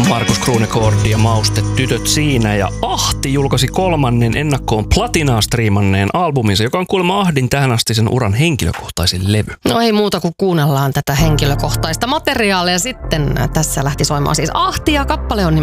Markus Kruunekordi ja Maustetytöt siinä. Ja Ahti julkaisi 3. ennakkoon platinaa striimanneen albuminsa, joka on kuulemma Ahdin tähänastisen uran henkilökohtaisin levy. No ei muuta kuin kuunnellaan tätä henkilökohtaista materiaalia. Sitten tässä lähti soimaan siis Ahti ja kappale on nimeltä